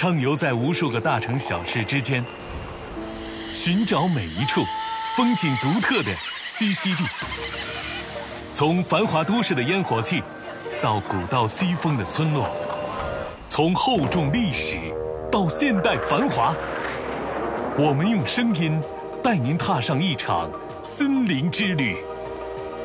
畅游在无数个大城小市之间，寻找每一处风景独特的栖息地。从繁华都市的烟火气，到古道西风的村落，从厚重历史到现代繁华，我们用声音带您踏上一场森林之旅。